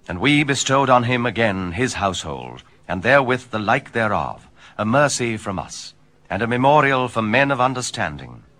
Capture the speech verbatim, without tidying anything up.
And we bestowed on him again his household, and therewith the like thereof, a mercy from us, and a memorial for men of understanding,